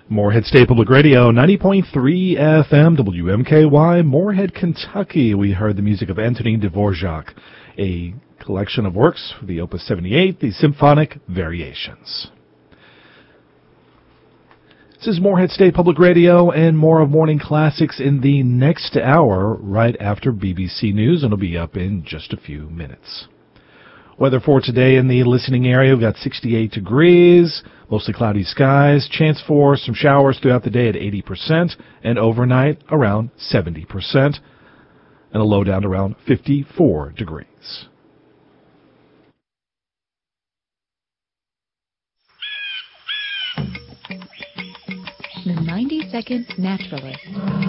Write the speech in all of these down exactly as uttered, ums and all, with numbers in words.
Morehead State Public Radio, ninety point three F M, W M K Y, Morehead, Kentucky. We heard the music of Antonin Dvorak, a collection of works for the Opus seventy-eight, the Symphonic Variations. This is Morehead State Public Radio, and more of Morning Classics in the next hour, right after B B C News, and it'll be up in just a few minutes. Weather for today in the listening area, we've got sixty-eight degrees, mostly cloudy skies, chance for some showers throughout the day at eighty percent, and overnight around seventy percent, and a low down around fifty-four degrees. The ninety-second Naturalist.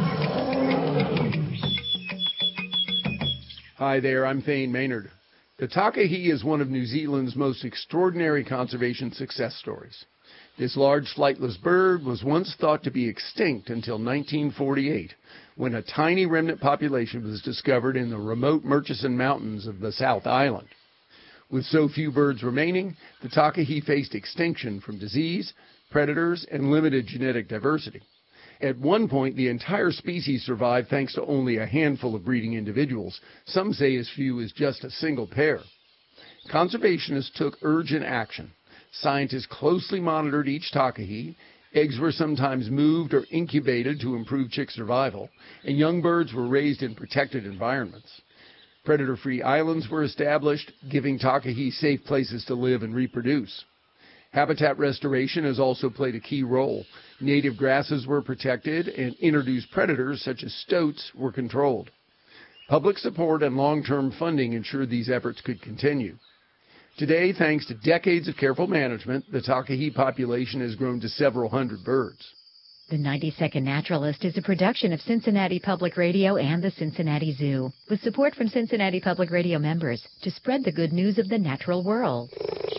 Hi there, I'm Thane Maynard. The takahe is one of New Zealand's most extraordinary conservation success stories. This large flightless bird was once thought to be extinct until nineteen forty-eight, when a tiny remnant population was discovered in the remote Murchison Mountains of the South Island. With so few birds remaining, the takahe faced extinction from disease, predators, and limited genetic diversity. At one point, the entire species survived thanks to only a handful of breeding individuals. Some say as few as just a single pair. Conservationists took urgent action. Scientists closely monitored each takahe. Eggs were sometimes moved or incubated to improve chick survival, and young birds were raised in protected environments. Predator-free islands were established, giving takahe safe places to live and reproduce. Habitat restoration has also played a key role. Native grasses were protected, and introduced predators such as stoats were controlled. Public support and long-term funding ensured these efforts could continue. Today, thanks to decades of careful management, the takahe population has grown to several hundred birds. The ninety-second Naturalist is a production of Cincinnati Public Radio and the Cincinnati Zoo, with support from Cincinnati Public Radio members to spread the good news of the natural world.